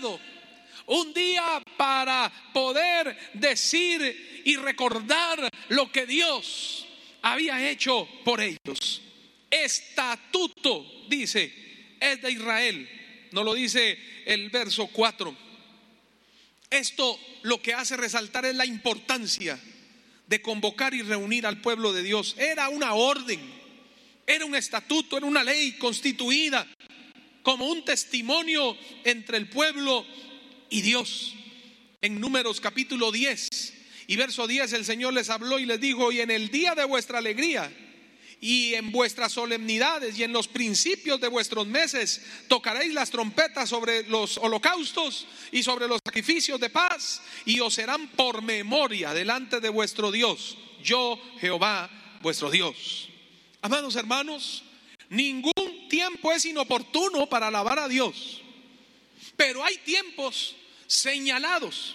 recuerdo, un día para poder decir y recordar lo que Dios había hecho por ellos. Estatuto, dice, es de Israel. No lo dice el verso 4. Esto lo que hace resaltar es la importancia de convocar y reunir al pueblo de Dios. Era una orden, era un estatuto, era una ley constituida como un testimonio entre el pueblo y Dios. En Números capítulo 10 y verso 10 el Señor les habló y les dijo: y en el día de vuestra alegría y en vuestras solemnidades y en los principios de vuestros meses tocaréis las trompetas sobre los holocaustos y sobre los sacrificios de paz, y os serán por memoria delante de vuestro Dios, yo Jehová vuestro Dios. Amados hermanos, ningún tiempo es inoportuno para alabar a Dios, pero hay tiempos señalados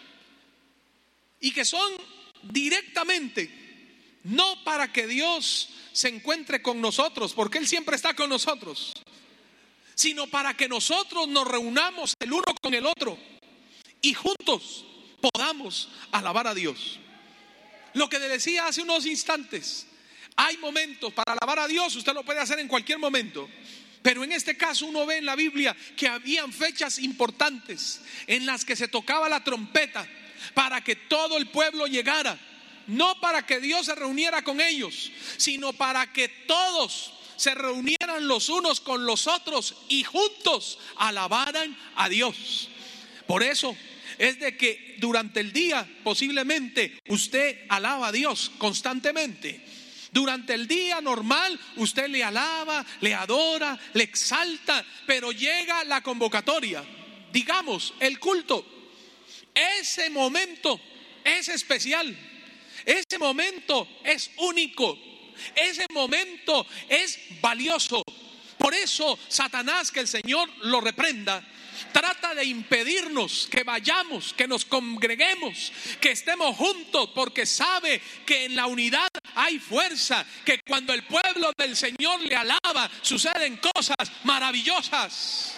y que son directamente, no para que Dios se encuentre con nosotros, porque Él siempre está con nosotros, sino para que nosotros nos reunamos el uno con el otro y juntos podamos alabar a Dios. Lo que le decía hace unos instantes, hay momentos para alabar a Dios, usted lo puede hacer en cualquier momento, pero en este caso uno ve en la Biblia que habían fechas importantes en las que se tocaba la trompeta para que todo el pueblo llegara. No para que Dios se reuniera con ellos, sino para que todos se reunieran los unos con los otros y juntos alabaran a Dios. Por eso es de que durante el día posiblemente usted alaba a Dios constantemente. Durante el día normal usted le alaba, le adora, le exalta, pero llega la convocatoria, digamos el culto. Ese momento es especial. Ese momento es único, ese momento es valioso. Por eso Satanás, que el Señor lo reprenda, trata de impedirnos que vayamos, que nos congreguemos, que estemos juntos, porque sabe que en la unidad hay fuerza, que cuando el pueblo del Señor le alaba, suceden cosas maravillosas.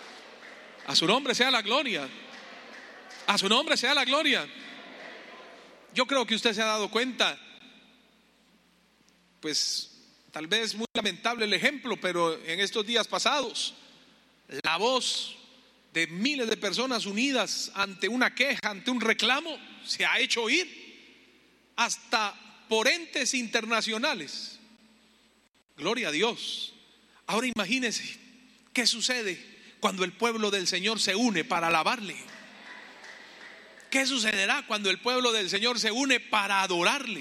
A su nombre sea la gloria, a su nombre sea la gloria. Yo creo que usted se ha dado cuenta, pues tal vez muy lamentable el ejemplo, pero en estos días pasados la voz de miles de personas unidas ante una queja, ante un reclamo, se ha hecho oír hasta por entes internacionales. Gloria a Dios. Ahora imagínense qué sucede cuando el pueblo del Señor se une para alabarle. ¿Qué sucederá cuando el pueblo del Señor se une para adorarle?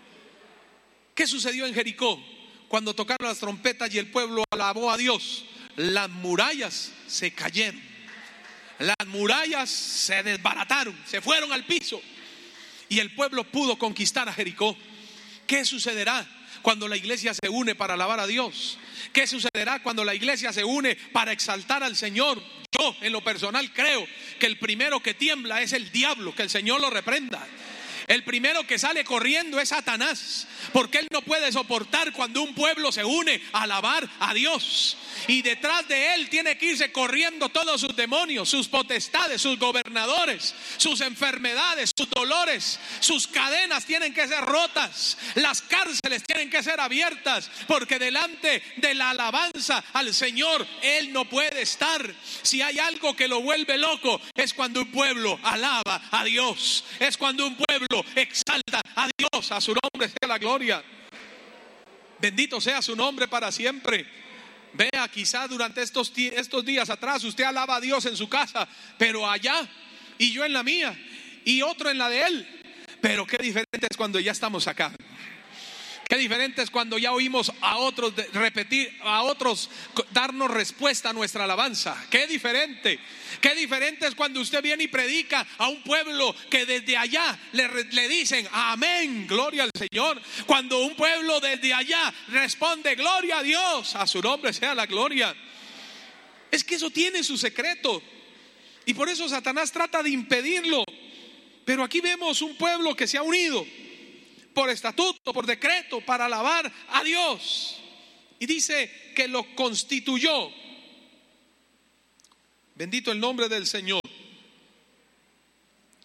¿Qué sucedió en Jericó cuando tocaron las trompetas y el pueblo alabó a Dios? Las murallas se cayeron, las murallas se desbarataron, se fueron al piso y el pueblo pudo conquistar a Jericó. ¿Qué sucederá cuando la iglesia se une para alabar a Dios? ¿Qué sucederá cuando la iglesia se une para exaltar al Señor? Yo en lo personal creo que el primero que tiembla es el diablo, que el Señor lo reprenda. El primero que sale corriendo es Satanás, porque él no puede soportar cuando un pueblo se une a alabar a Dios. Y detrás de él tiene que irse corriendo todos sus demonios, sus potestades, sus gobernadores, sus enfermedades, sus dolores. Sus cadenas tienen que ser rotas, las cárceles tienen que ser abiertas, porque delante de la alabanza al Señor él no puede estar. Si hay algo que lo vuelve loco, es cuando un pueblo alaba a Dios, es cuando un pueblo exalta a Dios. A su nombre sea la gloria. Bendito sea su nombre para siempre. Vea, quizá durante estos días atrás usted alaba a Dios en su casa, pero allá, y yo en la mía, y otro en la de él. Pero qué diferente es cuando ya estamos acá. Qué diferente es cuando ya oímos a otros repetir, a otros darnos respuesta a nuestra alabanza. Qué diferente es cuando usted viene y predica a un pueblo que desde allá le dicen amén, gloria al Señor. Cuando un pueblo desde allá responde gloria a Dios, a su nombre sea la gloria. Es que eso tiene su secreto y por eso Satanás trata de impedirlo. Pero aquí vemos un pueblo que se ha unido por estatuto, por decreto, para alabar a Dios. Y dice que lo constituyó. Bendito el nombre del Señor.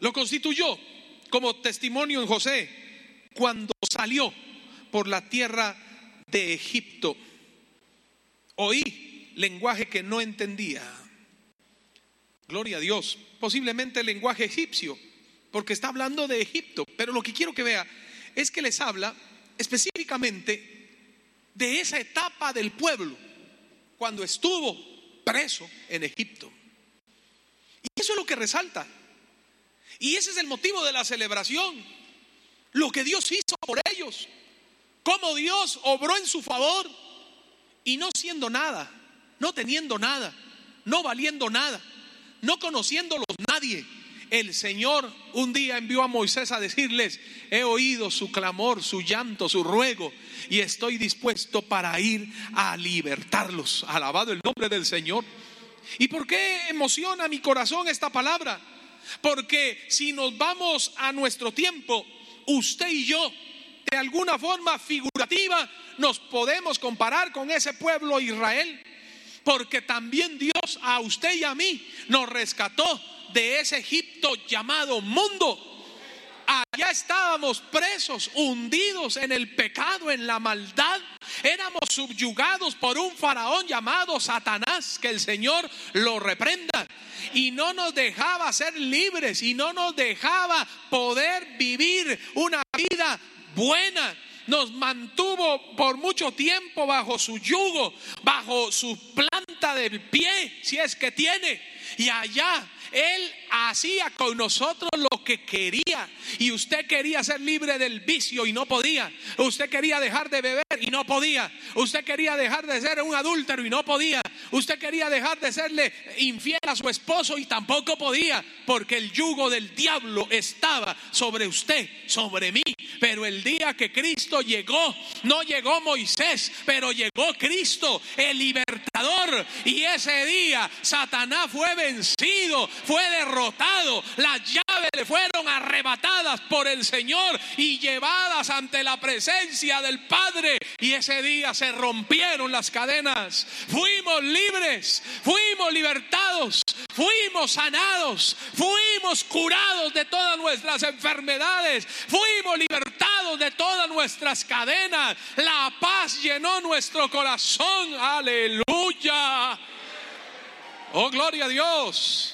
lo constituyó como testimonio en José cuando salió por la tierra de Egipto. Oí lenguaje que no entendía. Gloria a Dios. Posiblemente el lenguaje egipcio, porque está hablando de Egipto. Pero lo que quiero que vea es que les habla específicamente de esa etapa del pueblo cuando estuvo preso en Egipto. Y eso es lo que resalta. Y ese es el motivo de la celebración. Lo que Dios hizo por ellos. Cómo Dios obró en su favor. Y no siendo nada, no teniendo nada, no valiendo nada, no conociéndolos nadie, el Señor un día envió a Moisés a decirles: he oído su clamor, su llanto, su ruego, y estoy dispuesto para ir a libertarlos. Alabado el nombre del Señor. ¿Y por qué emociona mi corazón esta palabra? Porque si nos vamos a nuestro tiempo, usted y yo, de alguna forma figurativa, nos podemos comparar con ese pueblo Israel, porque también Dios a usted y a mí nos rescató de ese Egipto llamado mundo. Allá estábamos presos, hundidos en el pecado, en la maldad. Éramos subyugados por un faraón llamado Satanás, que el Señor lo reprenda. Y no nos dejaba ser libres, y no nos dejaba poder vivir una vida buena. Nos mantuvo por mucho tiempo bajo su yugo, bajo su planta del pie, si es que tiene. Y allá Él hacía con nosotros lo que quería. Y usted quería ser libre del vicio y no podía. Usted quería dejar de beber y no podía. Usted quería dejar de ser un adúltero y no podía. Usted quería dejar de serle infiel a su esposo y tampoco podía, porque el yugo del diablo estaba sobre usted, sobre mí. Pero el día que Cristo llegó, no llegó Moisés, pero llegó Cristo, el libertador. Y ese día Satanás fue vencido, fue derrotado. Las llaves le fueron arrebatadas por el Señor y llevadas ante la presencia del Padre. Y ese día se rompieron las cadenas. Fuimos libres, fuimos libertados, fuimos sanados, fuimos curados de todas nuestras enfermedades, fuimos libertados de todas nuestras cadenas. La paz llenó nuestro corazón. Aleluya. Oh, gloria a Dios.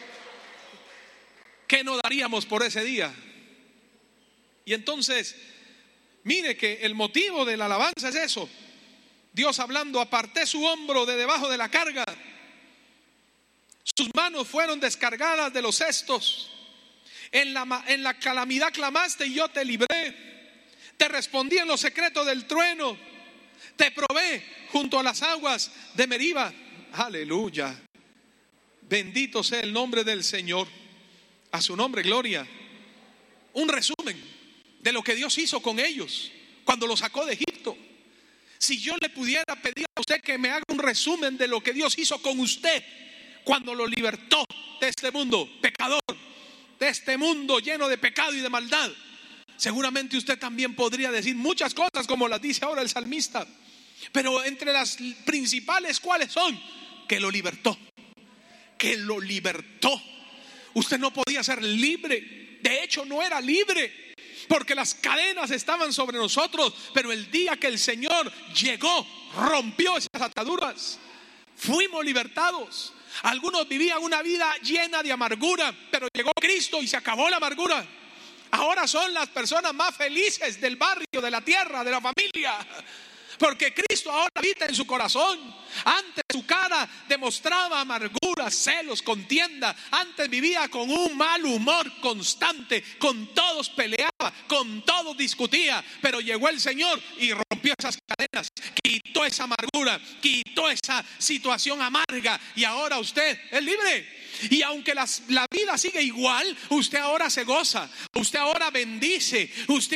¿Qué no daríamos por ese día? Y entonces, mire que el motivo de la alabanza es eso. Dios hablando: aparté su hombro de debajo de la carga, sus manos fueron descargadas de los cestos. En la calamidad clamaste y yo te libré. Te respondí en lo secreto del trueno. Te probé junto a las aguas de Meriba. Aleluya. Bendito sea el nombre del Señor. A su nombre gloria. Un resumen de lo que Dios hizo con ellos cuando los sacó de Egipto. Si yo le pudiera pedir a usted que me haga un resumen de lo que Dios hizo con usted cuando lo libertó de este mundo pecador, de este mundo lleno de pecado y de maldad, seguramente usted también podría decir muchas cosas como las dice ahora el salmista. Pero entre las principales, ¿cuáles son? Que lo libertó. Que lo libertó. Usted no podía ser libre. De hecho, no era libre, porque las cadenas estaban sobre nosotros. Pero el día que el Señor llegó, rompió esas ataduras. Fuimos libertados. Algunos vivían una vida llena de amargura, pero llegó Cristo y se acabó la amargura. Ahora son las personas más felices del barrio, de la tierra, de la familia, porque Cristo ahora habita en su corazón. Antes su cara demostraba amargura, celos, contienda. Antes vivía con un mal humor constante. Con todos peleaba, con todos discutía. Pero llegó el Señor y rompió esas cadenas. Quitó esa amargura, quitó esa situación amarga. Y ahora usted es libre. Y aunque la vida sigue igual, usted ahora se goza, usted ahora bendice,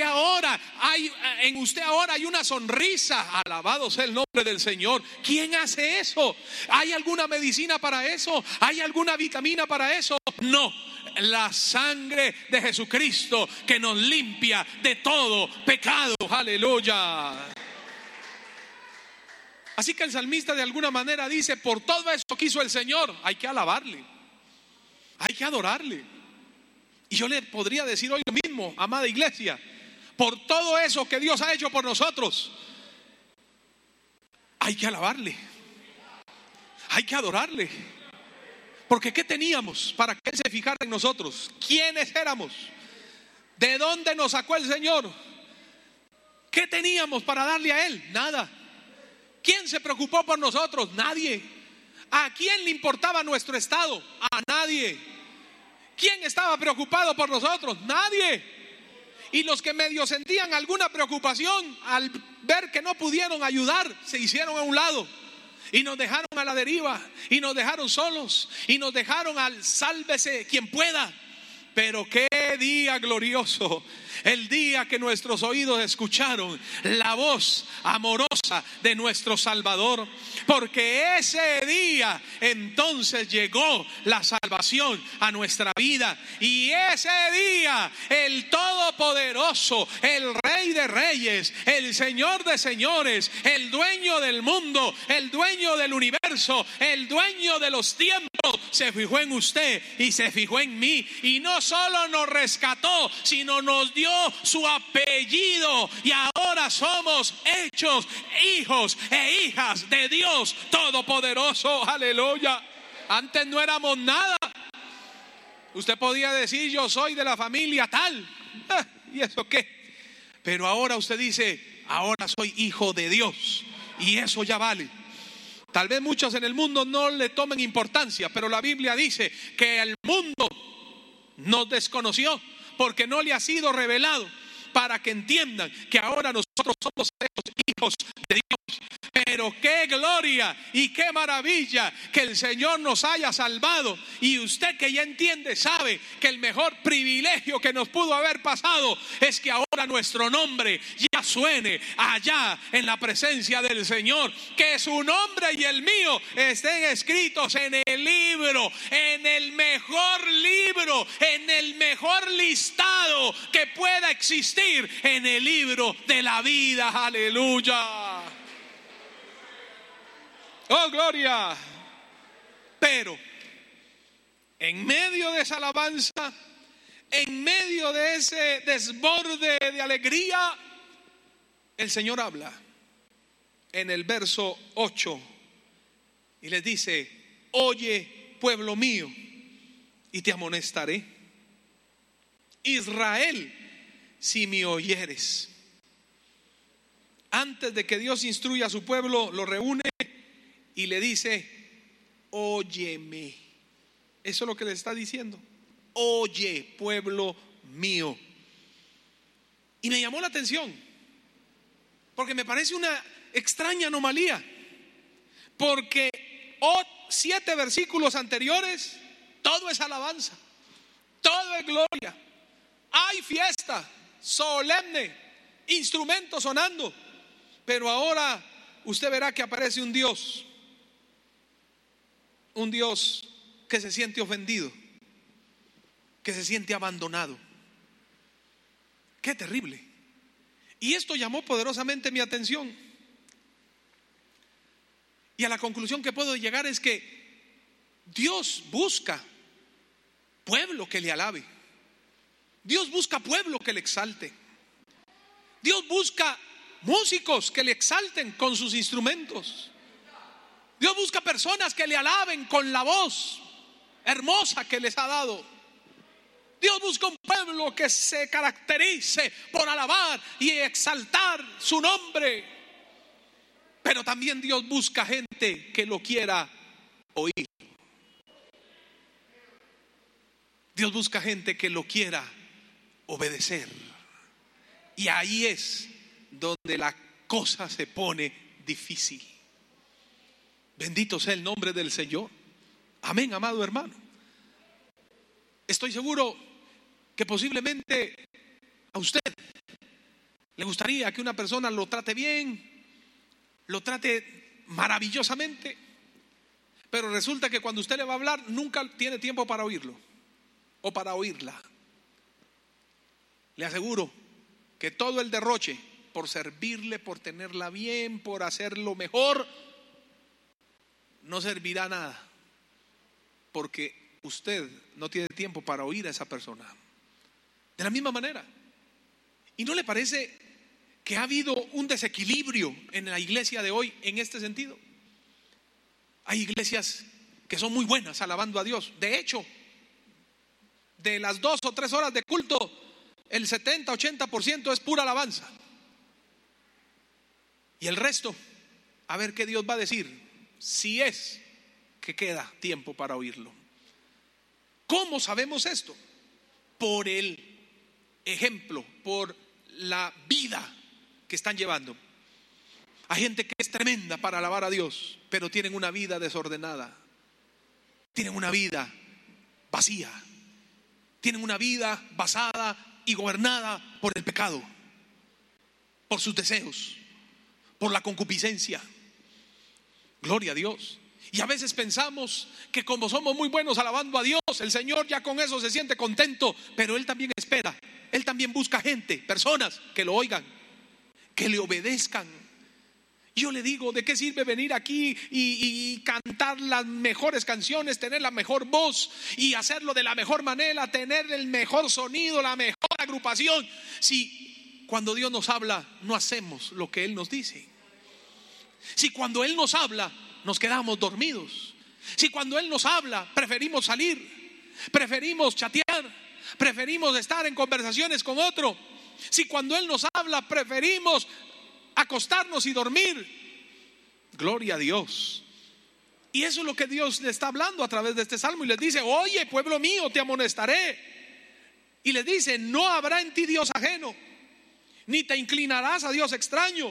en usted ahora hay una sonrisa. Alabado sea el nombre del Señor. ¿Quién hace eso? ¿Hay alguna medicina para eso? ¿Hay alguna vitamina para eso? No. La sangre de Jesucristo que nos limpia de todo pecado. Aleluya. Así que el salmista de alguna manera dice: por todo eso que hizo el Señor, hay que alabarle, hay que adorarle. Y yo le podría decir hoy mismo, amada iglesia, por todo eso que Dios ha hecho por nosotros, hay que alabarle, hay que adorarle. Porque ¿qué teníamos para que Él se fijara en nosotros? ¿Quiénes éramos? ¿De dónde nos sacó el Señor? ¿Qué teníamos para darle a Él? Nada. ¿Quién se preocupó por nosotros? Nadie. ¿A quién le importaba nuestro estado? A nadie. ¿Quién estaba preocupado por nosotros? Nadie. Y los que medio sentían alguna preocupación, al ver que no pudieron ayudar, se hicieron a un lado y nos dejaron a la deriva, y nos dejaron solos, y nos dejaron al sálvese quien pueda. Pero qué día glorioso, el día que nuestros oídos escucharon la voz amorosa de nuestro Salvador, porque ese día entonces llegó la salvación a nuestra vida. Y ese día el Todopoderoso, el Rey de Reyes, el Señor de Señores, el dueño del mundo, el dueño del universo, el dueño de los tiempos, se fijó en usted y se fijó en mí, y no solo nos rescató, sino nos dio su apellido, y ahora somos hechos hijos e hijas de Dios Todopoderoso. Aleluya. Antes no éramos nada. Usted podía decir: yo soy de la familia tal, ¿y eso qué? Pero ahora usted dice: ahora soy hijo de Dios, y eso ya vale. Tal vez muchos en el mundo no le tomen importancia, pero la Biblia dice que el mundo nos desconoció porque no le ha sido revelado, para que entiendan que ahora nosotros somos esos hijos de Dios. Pero qué gloria y qué maravilla que el Señor nos haya salvado. Y usted que ya entiende, sabe que el mejor privilegio que nos pudo haber pasado es que ahora nuestro nombre ya suene allá en la presencia del Señor. Que su nombre y el mío estén escritos en el libro, en el mejor libro, en el mejor listado que pueda existir, en el libro de la vida. Aleluya. Oh, gloria. Pero en medio de esa alabanza, en medio de ese desborde de alegría, el Señor habla en el verso 8 y les dice: oye, pueblo mío, y te amonestaré. Israel, si me oyeres. Antes de que Dios instruya a su pueblo, lo reúne y le dice: óyeme. Eso es lo que le está diciendo: oye, pueblo mío. Y me llamó la atención, porque me parece una extraña anomalía, porque 7 versículos anteriores, todo es alabanza, todo es gloria, hay fiesta solemne, instrumentos sonando. Pero ahora usted verá que aparece un Dios que se siente ofendido, que se siente abandonado. Qué terrible. Y esto llamó poderosamente mi atención. Y a la conclusión que puedo llegar es que Dios busca pueblo que le alabe. Dios busca pueblo que le exalte. Dios busca músicos que le exalten con sus instrumentos. Dios busca personas que le alaben con la voz hermosa que les ha dado. Dios busca un pueblo que se caracterice por alabar y exaltar su nombre. Pero también Dios busca gente que lo quiera oír. Dios busca gente que lo quiera obedecer. Y ahí es donde la cosa se pone difícil. Bendito sea el nombre del Señor. Amén, amado hermano. Estoy seguro que posiblemente a usted le gustaría que una persona lo trate bien, lo trate maravillosamente, pero resulta que cuando usted le va a hablar nunca tiene tiempo para oírlo o para oírla. Le aseguro que todo el derroche por servirle, por tenerla bien, por hacerlo mejor, no servirá nada, porque usted no tiene tiempo para oír a esa persona. De la misma manera. ¿Y no le parece que ha habido un desequilibrio en la iglesia de hoy en este sentido? Hay iglesias que son muy buenas alabando a Dios. De hecho, de las 2 o 3 horas de culto, el 70-80% es pura alabanza. Y el resto, a ver qué Dios va a decir, si es que queda tiempo para oírlo. ¿Cómo sabemos esto? Por el ejemplo, por la vida que están llevando. Hay gente que es tremenda para alabar a Dios, pero tienen una vida desordenada, tienen una vida vacía, tienen una vida basada y gobernada por el pecado, por sus deseos, por la concupiscencia. Gloria a Dios. Y a veces pensamos que como somos muy buenos alabando a Dios, el Señor ya con eso se siente contento, pero Él también espera, Él también busca gente, personas que lo oigan, que le obedezcan. Yo le digo, ¿de qué sirve venir aquí y cantar las mejores canciones, tener la mejor voz y hacerlo de la mejor manera, tener el mejor sonido, la mejor agrupación, si cuando Dios nos habla no hacemos lo que Él nos dice? Si cuando Él nos habla nos quedamos dormidos, si cuando Él nos habla preferimos salir, preferimos chatear, preferimos estar en conversaciones con otro, si cuando Él nos habla preferimos acostarnos y dormir. Gloria a Dios. Y eso es lo que Dios le está hablando a través de este salmo, y les dice: oye, pueblo mío, te amonestaré. Y les dice: no habrá en ti Dios ajeno, ni te inclinarás a Dios extraño.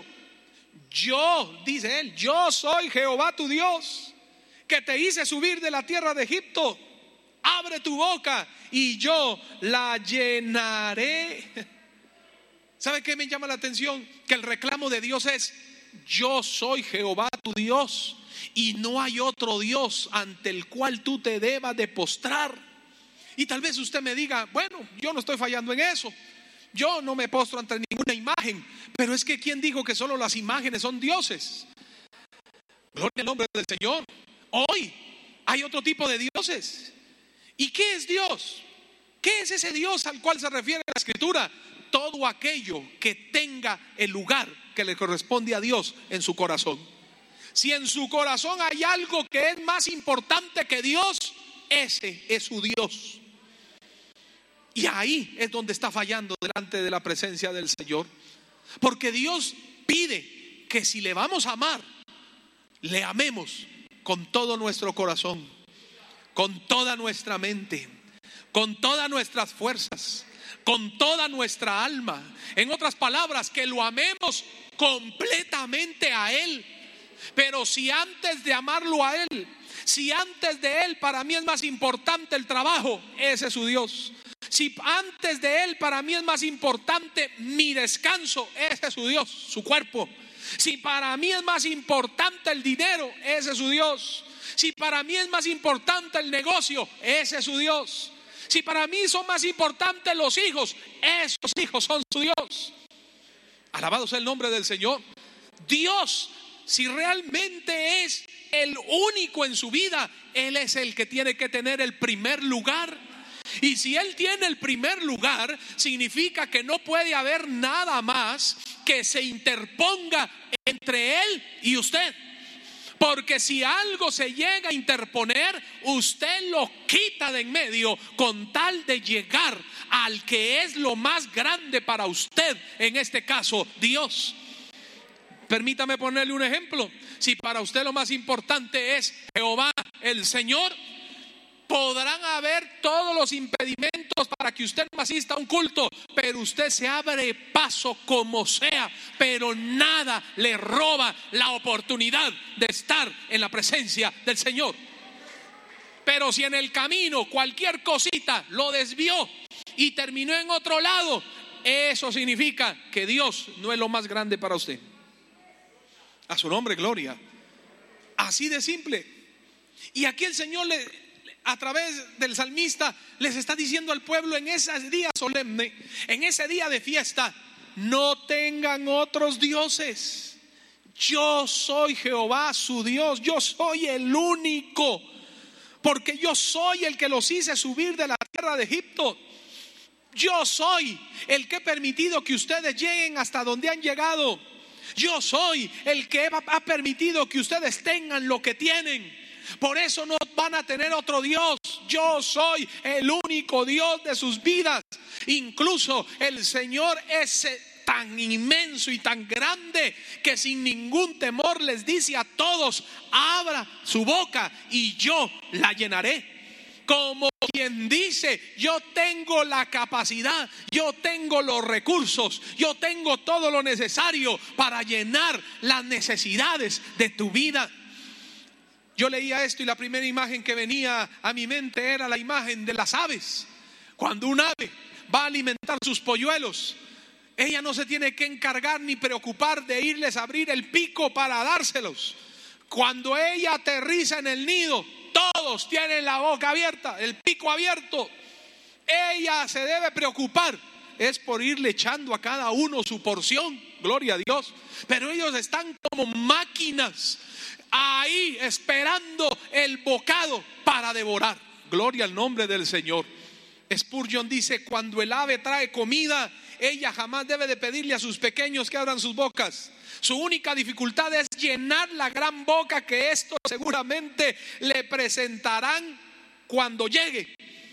Yo, dice Él, yo soy Jehová tu Dios, que te hice subir de la tierra de Egipto. Abre tu boca y yo la llenaré. ¿Sabe qué me llama la atención? Que el reclamo de Dios es: yo soy Jehová tu Dios, y no hay otro Dios ante el cual tú te debas de postrar. Y tal vez usted me diga: bueno, yo no estoy fallando en eso, yo no me postro ante ninguna imagen. Pero es que ¿quién dijo que solo las imágenes son dioses? Gloria al nombre del Señor. Hoy hay otro tipo de dioses. ¿Y qué es Dios? ¿Qué es ese Dios al cual se refiere la Escritura? Todo aquello que tenga el lugar que le corresponde a Dios en su corazón. Si en su corazón hay algo que es más importante que Dios, ese es su Dios. Y ahí es donde está fallando delante de la presencia del Señor. Porque Dios pide que si le vamos a amar, le amemos con todo nuestro corazón, con toda nuestra mente, con todas nuestras fuerzas, con toda nuestra alma. En otras palabras, que lo amemos completamente a Él. Pero si antes de amarlo a Él, si antes de Él para mí es más importante el trabajo, ese es su Dios. Si antes de Él para mí es más importante mi descanso, ese es su Dios, su cuerpo. Si para mí es más importante el dinero, ese es su Dios. Si para mí es más importante el negocio, ese es su Dios. Si para mí son más importantes los hijos, esos hijos son su Dios. Alabado sea el nombre del Señor. Dios, si realmente es el único en su vida, Él es el que tiene que tener el primer lugar. Y si Él tiene el primer lugar, significa que no puede haber nada más que se interponga entre Él y usted. Porque si algo se llega a interponer, usted lo quita de en medio con tal de llegar al que es lo más grande para usted, en este caso Dios. Permítame ponerle un ejemplo. Si para usted lo más importante es Jehová el Señor, podrán haber todos los impedimentos para que usted no asista a un culto, pero usted se abre paso como sea, pero nada le roba la oportunidad de estar en la presencia del Señor. Pero si en el camino cualquier cosita lo desvió y terminó en otro lado, eso significa que Dios no es lo más grande para usted. A su nombre, gloria. Así de simple. Y aquí el Señor a través del salmista les está diciendo al pueblo en ese día solemne, en ese día de fiesta: no tengan otros dioses. Yo soy Jehová su Dios, yo soy el único, porque yo soy el que los hice subir de la tierra de Egipto. Yo soy el que he permitido que ustedes lleguen hasta donde han llegado. Yo soy el que ha permitido que ustedes tengan lo que tienen. Por eso no van a tener otro Dios. Yo soy el único Dios de sus vidas. Incluso el Señor es tan inmenso y tan grande que sin ningún temor les dice a todos: abra su boca y yo la llenaré. Como quien dice: yo tengo la capacidad, yo tengo los recursos, yo tengo todo lo necesario para llenar las necesidades de tu vida. Yo leía esto y la primera imagen que venía a mi mente era la imagen de las aves. Cuando un ave va a alimentar sus polluelos, ella no se tiene que encargar ni preocupar de irles a abrir el pico para dárselos. Cuando ella aterriza en el nido, todos tienen la boca abierta, el pico abierto. Ella se debe preocupar es por irle echando a cada uno su porción, gloria a Dios. Pero ellos están como máquinas ahí esperando el bocado para devorar. Gloria al nombre del Señor. Spurgeon dice: cuando el ave trae comida, ella jamás debe de pedirle a sus pequeños que abran sus bocas. Su única dificultad es llenar la gran boca que estos seguramente le presentarán cuando llegue.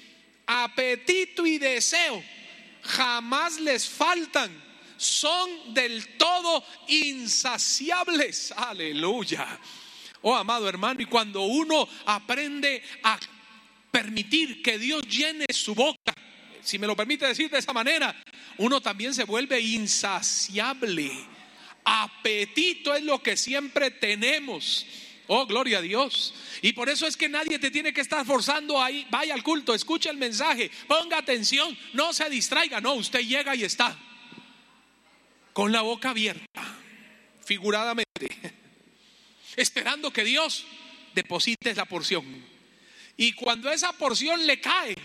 Apetito y deseo jamás les faltan, son del todo insaciables. Aleluya. Oh, amado hermano, y cuando uno aprende a permitir que Dios llene su boca, si me lo permite decir de esa manera, uno también se vuelve insaciable. Apetito es lo que siempre tenemos. Oh, gloria a Dios. Y por eso es que nadie te tiene que estar forzando ahí. Vaya al culto, escuche el mensaje, ponga atención, no se distraiga. No, usted llega y está con la boca abierta, figuradamente, esperando que Dios deposite la porción. Y cuando esa porción le cae,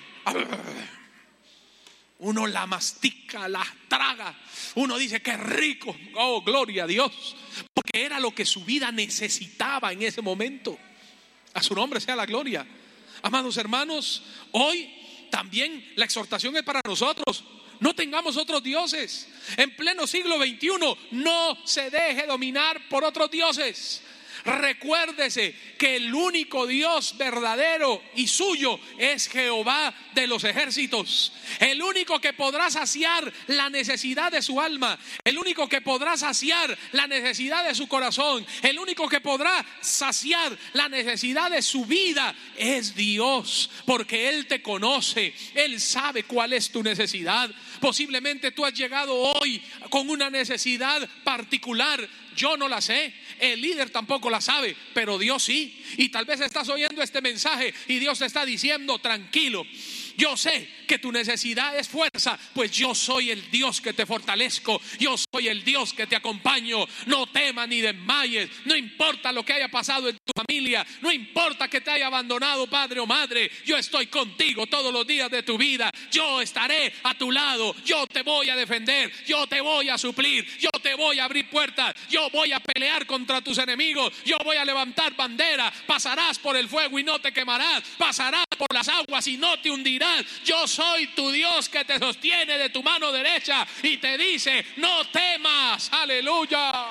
uno la mastica, la traga. Uno dice: qué rico, oh, gloria a Dios, porque era lo que su vida necesitaba en ese momento. A su nombre sea la gloria. Amados hermanos, hoy también la exhortación es para nosotros: no tengamos otros dioses. En pleno siglo XXI, no se deje dominar por otros dioses. Recuérdese que el único Dios verdadero y suyo es Jehová de los ejércitos. El único que podrá saciar la necesidad de su alma, el único que podrá saciar la necesidad de su corazón, el único que podrá saciar la necesidad de su vida es Dios, porque Él te conoce, Él sabe cuál es tu necesidad. Posiblemente tú has llegado hoy con una necesidad particular. Yo no la sé, el líder tampoco la sabe, pero Dios sí. Y tal vez estás oyendo este mensaje y Dios te está diciendo: tranquilo, yo sé que tu necesidad es fuerza, pues yo soy el Dios que te fortalezco, yo soy el Dios que te acompaño. No temas ni desmayes, no importa lo que haya pasado en tu familia, no importa que te haya abandonado padre o madre, yo estoy contigo todos los días de tu vida. Yo estaré a tu lado, yo te voy a defender, yo te voy a suplir, yo te voy a abrir puertas, yo voy a pelear contra tus enemigos, yo voy a levantar bandera. Pasarás por el fuego y no te quemarás, pasarás por las aguas y no te hundirás. Yo soy tu Dios que te sostiene de tu mano derecha y te dice: no temas. Aleluya.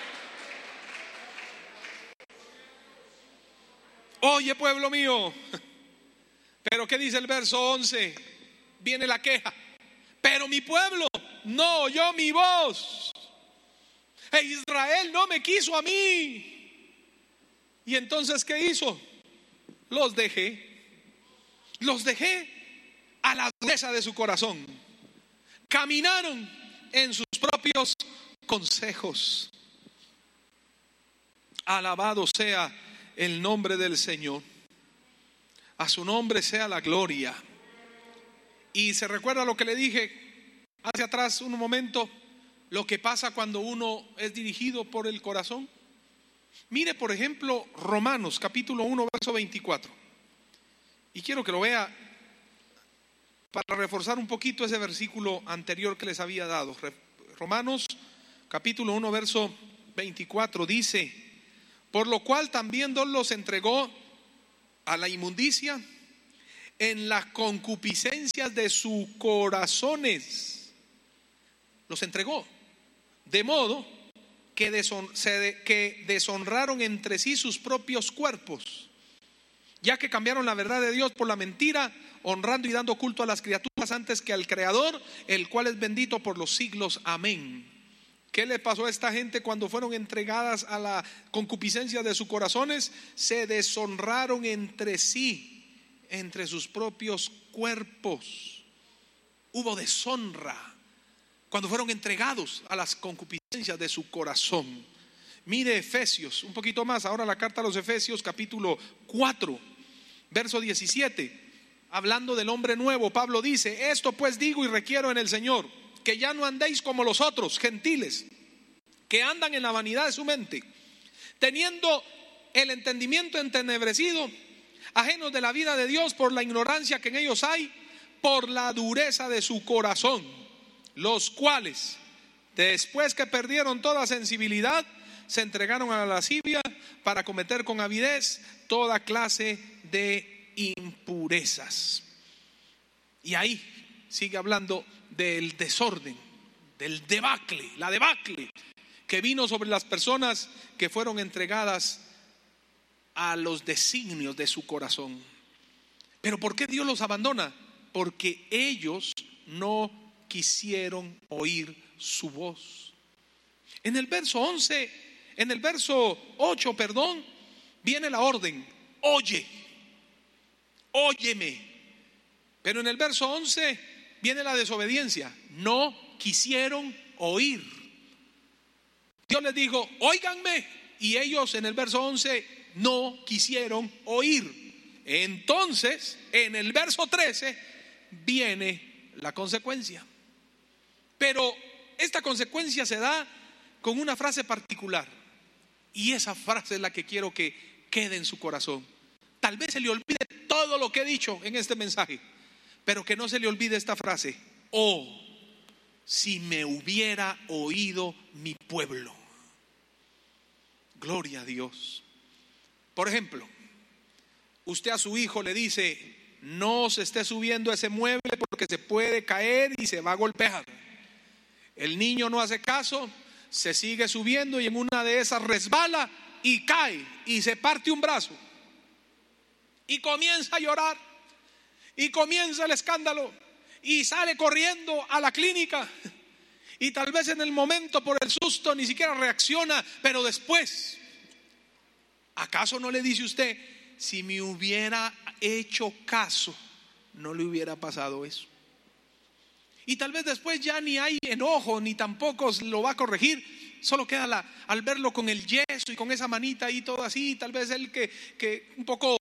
Oye, pueblo mío, pero ¿qué dice el verso 11? Viene la queja: pero mi pueblo no oyó mi voz, e Israel no me quiso a mí. Y entonces, ¿qué hizo? Los dejé a la dureza de su corazón. Caminaron en sus propios consejos. Alabado sea el nombre del Señor. A su nombre sea la gloria. Y se recuerda lo que le dije hacia atrás un momento, lo que pasa cuando uno es dirigido por el corazón. Mire, por ejemplo, Romanos capítulo 1 verso 24. Y quiero que lo vea para reforzar un poquito ese versículo anterior que les había dado. Romanos capítulo 1 verso 24 dice: por lo cual también Dios los entregó a la inmundicia en las concupiscencias de sus corazones. Los entregó, de modo que deshonraron entre sí sus propios cuerpos, ya que cambiaron la verdad de Dios por la mentira, honrando y dando culto a las criaturas antes que al Creador, el cual es bendito por los siglos. Amén. ¿Qué le pasó a esta gente cuando fueron entregadas a la concupiscencia de sus corazones? Se deshonraron entre sí, entre sus propios cuerpos. Hubo deshonra cuando fueron entregados a las concupiscencias de su corazón. Mire Efesios, un poquito más, ahora la carta a los Efesios, capítulo 4, verso 17. Hablando del hombre nuevo, Pablo dice: esto pues digo y requiero en el Señor, que ya no andéis como los otros gentiles, que andan en la vanidad de su mente, teniendo el entendimiento entenebrecido, ajenos de la vida de Dios por la ignorancia que en ellos hay, por la dureza de su corazón, los cuales, después que perdieron toda sensibilidad, se entregaron a la lascivia para cometer con avidez toda clase de impurezas. Y ahí sigue hablando del desorden, del debacle, la debacle que vino sobre las personas que fueron entregadas a los designios de su corazón. Pero ¿por qué Dios los abandona? Porque ellos no quisieron oír su voz. En el verso 8, viene la orden: oye, óyeme. Pero en el verso 11 viene la desobediencia: no quisieron oír. Dios les dijo: óiganme, y ellos en el verso 11 no quisieron oír. Entonces en el verso 13 viene la consecuencia. Pero esta consecuencia se da con una frase particular, y esa frase es la que quiero que quede en su corazón. Tal vez se le olvide todo lo que he dicho en este mensaje, pero que no se le olvide esta frase: oh, si me hubiera oído mi pueblo. Gloria a Dios. Por ejemplo, usted a su hijo le dice: no se esté subiendo a ese mueble porque se puede caer y se va a golpear. El niño no hace caso, se sigue subiendo y en una de esas resbala y cae y se parte un brazo. Y comienza a llorar, y comienza el escándalo, y sale corriendo a la clínica, y tal vez en el momento por el susto ni siquiera reacciona, pero después, ¿acaso no le dice usted: si me hubiera hecho caso, no le hubiera pasado eso? Y tal vez después ya ni hay enojo, ni tampoco lo va a corregir, solo queda al verlo con el yeso y con esa manita ahí todo así, tal vez él que un poco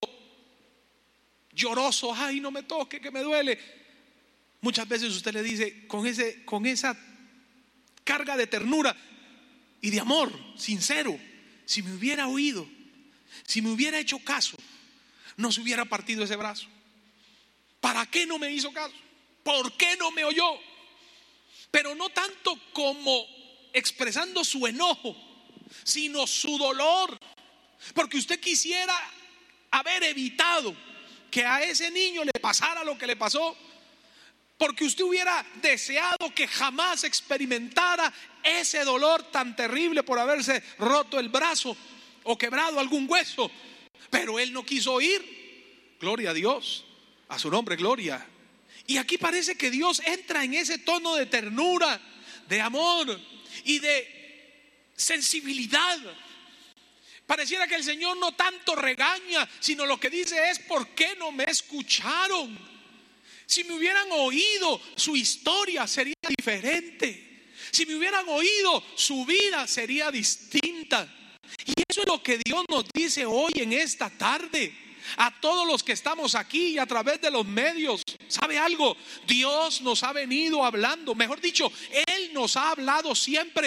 lloroso: ay, no me toque, que me duele. Muchas veces usted le dice con esa carga de ternura y de amor sincero: si me hubiera oído, si me hubiera hecho caso, no se hubiera partido ese brazo. ¿Para qué no me hizo caso? ¿Por qué no me oyó? Pero no tanto como expresando su enojo, sino su dolor, porque usted quisiera haber evitado que a ese niño le pasara lo que le pasó, porque usted hubiera deseado que jamás experimentara ese dolor tan terrible por haberse roto el brazo o quebrado algún hueso, pero él no quiso oír. Gloria a Dios, a su nombre, gloria. Y aquí parece que Dios entra en ese tono de ternura, de amor y de sensibilidad. Pareciera que el Señor no tanto regaña, sino lo que dice es: ¿por qué no me escucharon? Si me hubieran oído, su historia sería diferente. Si me hubieran oído, su vida sería distinta. Y eso es lo que Dios nos dice hoy en esta tarde, a todos los que estamos aquí y a través de los medios. ¿Sabe algo? Dios nos ha venido hablando, mejor dicho, Él nos ha hablado siempre.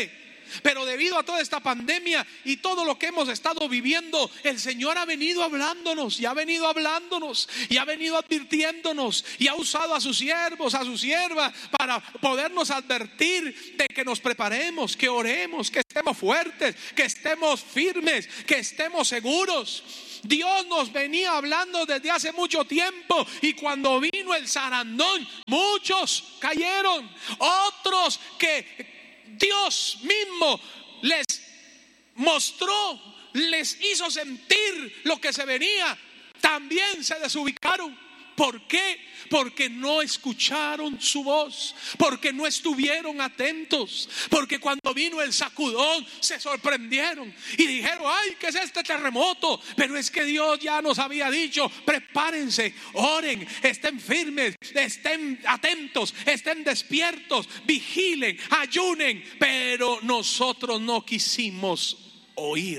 Pero debido a toda esta pandemia y todo lo que hemos estado viviendo, el Señor ha venido hablándonos y ha venido hablándonos y ha venido advirtiéndonos y ha usado a sus siervos, a sus siervas, para podernos advertir de que nos preparemos, que oremos, que estemos fuertes, que estemos firmes, que estemos seguros. Dios nos venía hablando desde hace mucho tiempo, y cuando vino el zarandón, muchos cayeron. Otros que Dios mismo les mostró, les hizo sentir lo que se venía, también se desubicaron. ¿Por qué? Porque no escucharon su voz, porque no estuvieron atentos, porque cuando vino el sacudón se sorprendieron y dijeron: ay, ¿qué es este terremoto? Pero es que Dios ya nos había dicho: prepárense, oren, estén firmes, estén atentos, estén despiertos, vigilen, ayunen. Pero nosotros no quisimos oír.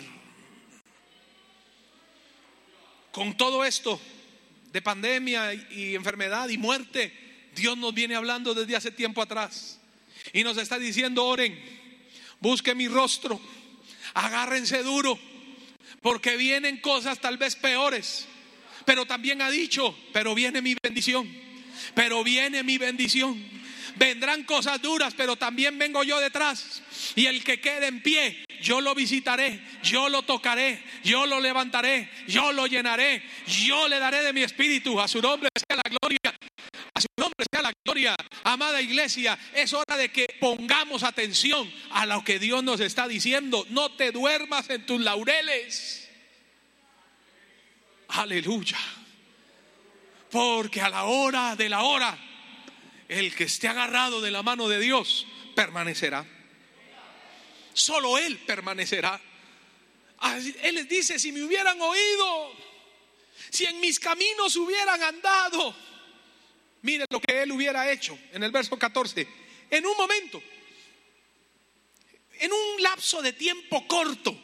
Con todo esto de pandemia y enfermedad y muerte, Dios nos viene hablando desde hace tiempo atrás y nos está diciendo: oren, busquen mi rostro, agárrense duro, porque vienen cosas tal vez peores. Pero también ha dicho: pero viene mi bendición, pero viene mi bendición. Vendrán cosas duras, pero también vengo yo detrás. Y el que quede en pie, yo lo visitaré, yo lo tocaré, yo lo levantaré, yo lo llenaré, yo le daré de mi espíritu. A su nombre sea la gloria, a su nombre sea la gloria. Amada iglesia, es hora de que pongamos atención a lo que Dios nos está diciendo. No te duermas en tus laureles. Aleluya. Porque a la hora de la hora, el que esté agarrado de la mano de Dios permanecerá. Solo Él permanecerá. Él les dice: si me hubieran oído, si en mis caminos hubieran andado. Miren lo que Él hubiera hecho en el verso 14. En un momento, en un lapso de tiempo corto.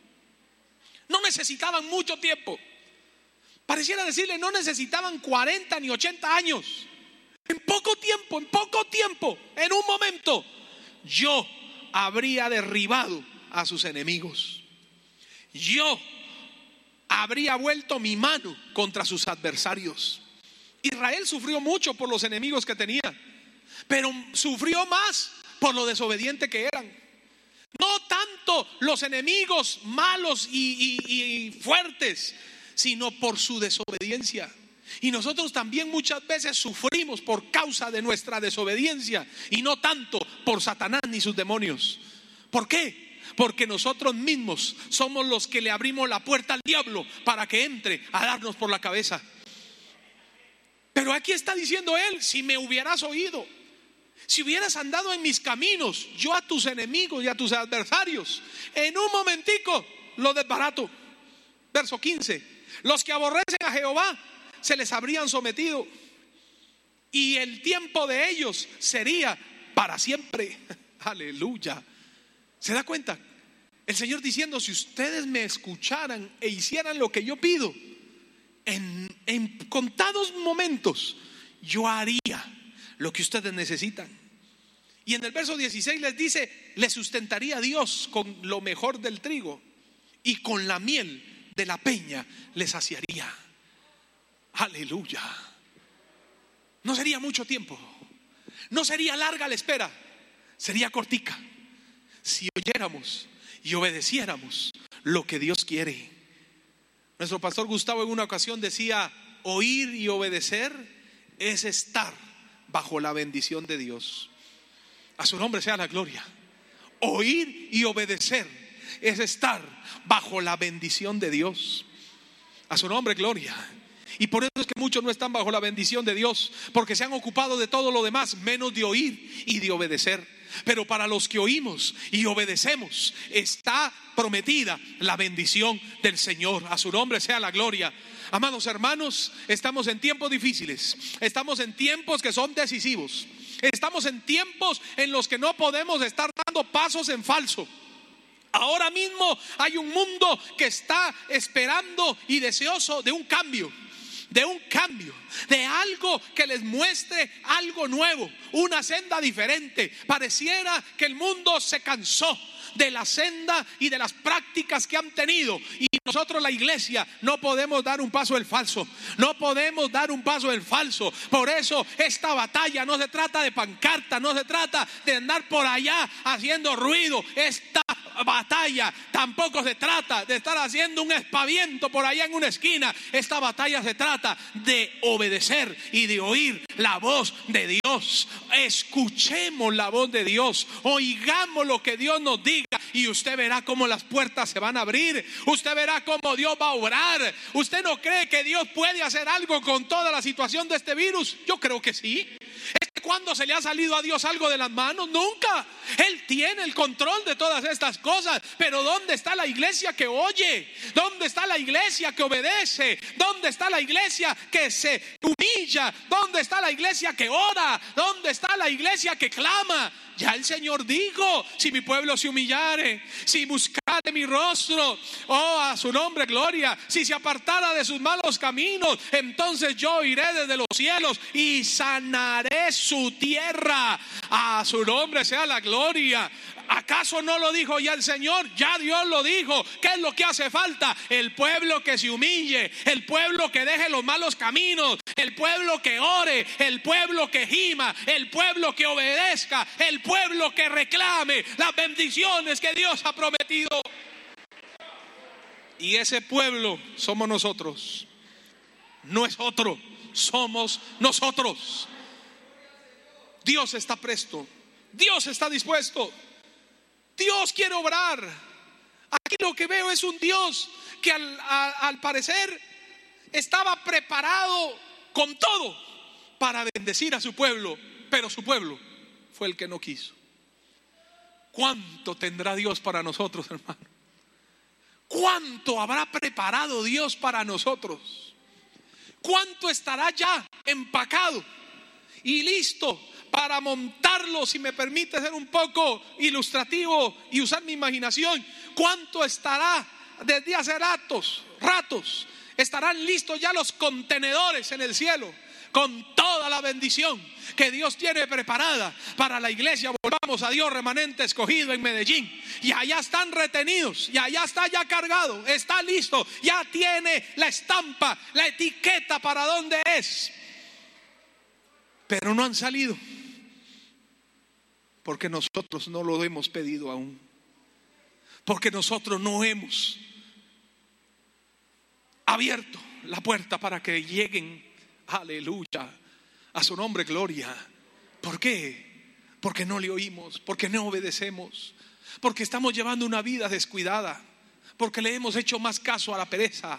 No necesitaban mucho tiempo. Pareciera decirle: no necesitaban 40 ni 80 años. En poco tiempo, en un momento, yo habría derribado a sus enemigos. Yo habría vuelto mi mano contra sus adversarios. Israel sufrió mucho por los enemigos que tenía, pero sufrió más por lo desobediente que eran. No tanto los enemigos malos y fuertes, sino por su desobediencia. Y nosotros también muchas veces sufrimos por causa de nuestra desobediencia, y no tanto por Satanás ni sus demonios. ¿Por qué? Porque nosotros mismos somos los que le abrimos la puerta al diablo para que entre a darnos por la cabeza. Pero aquí está diciendo Él: si me hubieras oído, si hubieras andado en mis caminos, yo a tus enemigos y a tus adversarios en un momentico lo desbarato. Verso 15: los que aborrecen a Jehová se les habrían sometido, y el tiempo de ellos sería para siempre. Aleluya. ¿Se da cuenta? El Señor diciendo: si ustedes me escucharan e hicieran lo que yo pido, en contados momentos yo haría lo que ustedes necesitan. Y en el verso 16 les dice: les sustentaría Dios con lo mejor del trigo, y con la miel de la peña les saciaría. Aleluya. No sería mucho tiempo, no sería larga la espera, sería cortica, si oyéramos y obedeciéramos lo que Dios quiere. Nuestro pastor Gustavo en una ocasión decía: oír y obedecer es estar bajo la bendición de Dios. A su nombre sea la gloria. Oír y obedecer es estar bajo la bendición de Dios. A su nombre, gloria. Y por eso es que muchos no están bajo la bendición de Dios, porque se han ocupado de todo lo demás menos de oír y de obedecer. Pero para los que oímos y obedecemos está prometida la bendición del Señor. A su nombre sea la gloria. Amados hermanos, estamos en tiempos difíciles, estamos en tiempos que son decisivos, estamos en tiempos en los que no podemos estar dando pasos en falso. Ahora mismo hay un mundo que está esperando y deseoso de un cambio. de un cambio, de algo que les muestre algo nuevo, una senda diferente. Pareciera que el mundo se cansó de la senda y de las prácticas que han tenido, y nosotros, la iglesia, no podemos dar un paso del falso. No podemos dar un paso del falso. Por eso esta batalla no se trata de pancarta, no se trata de andar por allá haciendo ruido. Esta batalla tampoco se trata de estar haciendo un espaviento por allá en una esquina. Esta batalla se trata de obedecer y de oír la voz de Dios. Escuchemos la voz de Dios, oigamos lo que Dios nos diga, y usted verá cómo las puertas se van a abrir. Usted verá cómo Dios va a obrar. ¿Usted no cree que Dios puede hacer algo con toda la situación de este virus? Yo creo que sí. ¿Cuándo se le ha salido a Dios algo de las manos? Nunca. Él tiene el control de todas estas cosas. Pero ¿dónde está la iglesia que oye? ¿Dónde está la iglesia que obedece? ¿Dónde está la iglesia que se humilla? ¿Dónde está la iglesia que ora? ¿Dónde está la iglesia que clama? Ya el Señor dijo: si mi pueblo se humillare, si buscare mi rostro, oh, a su nombre gloria, si se apartara de sus malos caminos, entonces yo iré desde los cielos y sanaré su tierra. A su nombre sea la gloria. ¿Acaso no lo dijo ya el Señor? Ya Dios lo dijo. ¿Qué es lo que hace falta? El pueblo que se humille, el pueblo que deje los malos caminos, el pueblo que ore, el pueblo que gima, el pueblo que obedezca, el pueblo que reclame las bendiciones que Dios ha prometido. Y ese pueblo somos nosotros. No es otro, somos nosotros. Dios está presto, Dios está dispuesto, Dios quiere obrar. Aquí lo que veo es un Dios que al parecer estaba preparado con todo para bendecir a su pueblo, pero su pueblo fue el que no quiso. ¿Cuánto tendrá Dios para nosotros, hermano? ¿Cuánto habrá preparado Dios para nosotros? ¿Cuánto estará ya empacado y listo para montarlo? Si me permite ser un poco ilustrativo y usar mi imaginación, ¿cuánto estará desde hace ratos? Estarán listos ya los contenedores en el cielo con toda la bendición que Dios tiene preparada para la iglesia. Volvamos a Dios, remanente escogido en Medellín, y allá están retenidos, y allá está ya cargado, está listo, ya tiene la estampa, la etiqueta para dónde es. Pero no han salido porque nosotros no lo hemos pedido aún, porque nosotros no hemos abierto la puerta para que lleguen, aleluya, a su nombre gloria. ¿Por qué? Porque no le oímos, porque no obedecemos, porque estamos llevando una vida descuidada, porque le hemos hecho más caso a la pereza,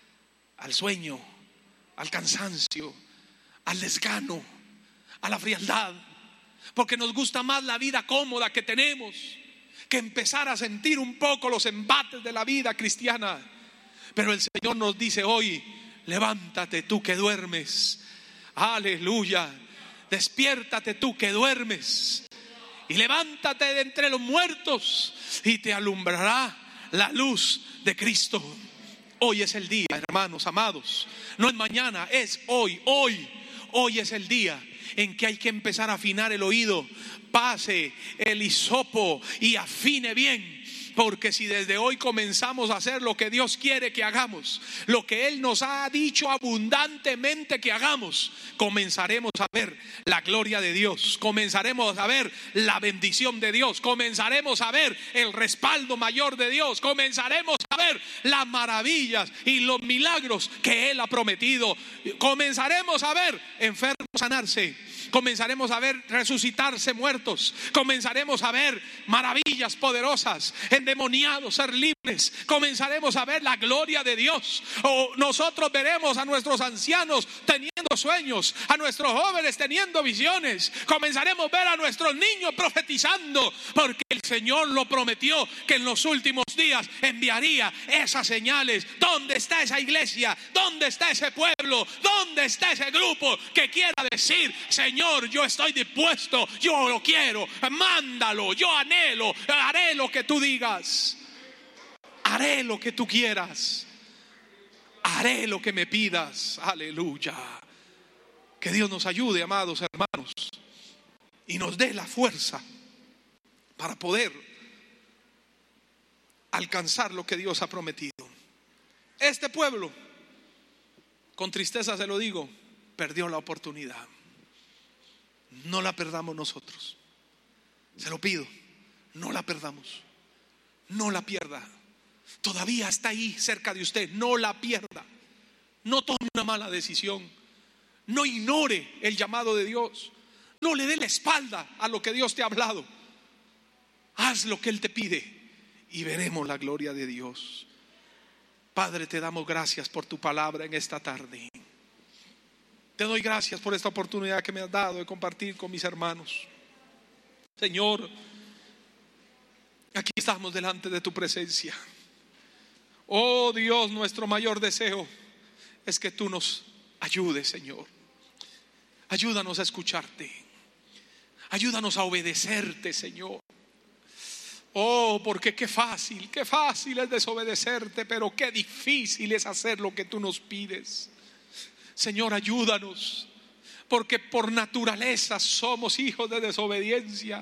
al sueño, al cansancio, al desgano, a la frialdad, porque nos gusta más la vida cómoda que tenemos que empezar a sentir un poco los embates de la vida cristiana. Pero el Señor nos dice hoy: levántate tú que duermes, aleluya, despiértate tú que duermes, y levántate de entre los muertos, y te alumbrará la luz de Cristo. Hoy es el día, hermanos amados, no es mañana, es hoy. Hoy es el día en que hay que empezar a afinar el oído. Pase el hisopo y afine bien. Porque si desde hoy comenzamos a hacer lo que Dios quiere que hagamos, lo que Él nos ha dicho abundantemente que hagamos, comenzaremos a ver la gloria de Dios, comenzaremos a ver la bendición de Dios, comenzaremos a ver el respaldo mayor de Dios, comenzaremos a ver las maravillas y los milagros que Él ha prometido, comenzaremos a ver enfermos sanarse, comenzaremos a ver resucitarse muertos, comenzaremos a ver maravillas poderosas, endemoniados ser libres, comenzaremos a ver la gloria de Dios. O nosotros veremos a nuestros ancianos teniendo sueños, a nuestros jóvenes teniendo visiones, comenzaremos a ver a nuestros niños profetizando, porque el Señor lo prometió que en los últimos días enviaría esas señales. ¿Dónde está esa iglesia? ¿Dónde está ese pueblo? ¿Dónde está ese grupo que quiera decir: Señor, yo estoy dispuesto, yo lo quiero, mándalo, yo anhelo, haré lo que tú digas, haré lo que tú quieras? haré lo que me pidas. Aleluya. Que Dios nos ayude, amados hermanos, y nos dé la fuerza para poder alcanzar lo que Dios ha prometido. Este pueblo, con tristeza se lo digo, perdió la oportunidad. No la perdamos nosotros. Se lo pido, no la perdamos. No la pierda. Todavía está ahí cerca de usted. No la pierda. No tome una mala decisión. No ignore el llamado de Dios. No le dé la espalda a lo que Dios te ha hablado. Haz lo que Él te pide y veremos la gloria de Dios. Padre, te damos gracias por tu palabra en esta tarde. Te doy gracias por esta oportunidad que me has dado de compartir con mis hermanos. Señor, aquí estamos delante de tu presencia. Oh Dios, nuestro mayor deseo es que tú nos ayudes, Señor. Ayúdanos a escucharte. Ayúdanos a obedecerte, Señor. Oh, porque qué fácil es desobedecerte, pero qué difícil es hacer lo que tú nos pides. Señor, ayúdanos, porque por naturaleza somos hijos de desobediencia.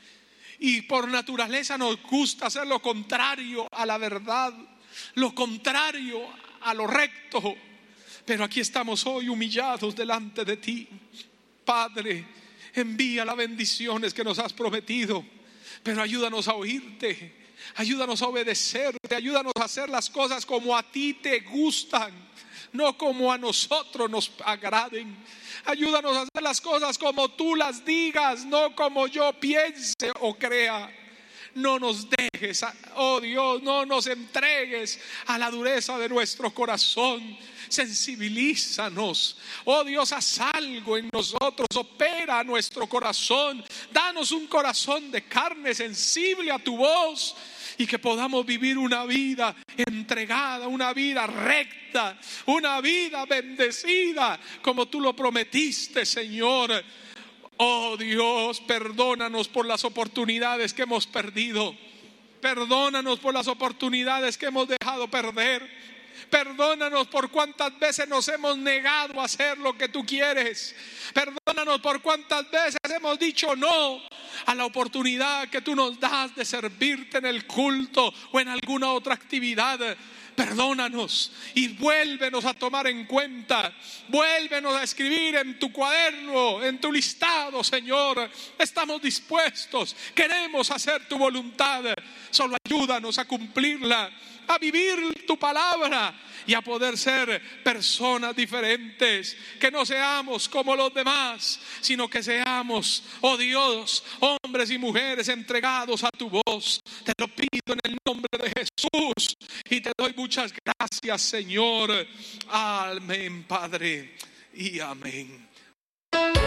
Y por naturaleza nos gusta hacer lo contrario a la verdad, lo contrario a lo recto. Pero aquí estamos hoy humillados delante de ti. Padre, envía las bendiciones que nos has prometido, pero ayúdanos a oírte, ayúdanos a obedecerte, ayúdanos a hacer las cosas como a ti te gustan, no como a nosotros nos agraden. Ayúdanos a hacer las cosas como tú las digas, no como yo piense o crea. No nos dejes, oh Dios, no nos entregues a la dureza de nuestro corazón. Sensibilízanos, oh Dios, haz algo en nosotros, opera nuestro corazón. Danos un corazón de carne sensible a tu voz, y que podamos vivir una vida entregada, una vida recta, una vida bendecida como tú lo prometiste, Señor. Oh Dios, perdónanos por las oportunidades que hemos perdido. Perdónanos por las oportunidades que hemos dejado perder. Perdónanos por cuántas veces nos hemos negado a hacer lo que tú quieres. Perdónanos por cuántas veces hemos dicho no a la oportunidad que tú nos das de servirte en el culto o en alguna otra actividad. Perdónanos y vuélvenos a tomar en cuenta. Vuélvenos a escribir en tu cuaderno, en tu listado, Señor. Estamos dispuestos, queremos hacer tu voluntad. Solo ayúdanos a cumplirla, a vivir tu palabra y a poder ser personas diferentes. Que no seamos como los demás, sino que seamos, oh Dios, hombres y mujeres entregados a tu voz. Te lo pido en el nombre de Jesús y te doy muchas gracias, Señor. Amén, Padre, y amén.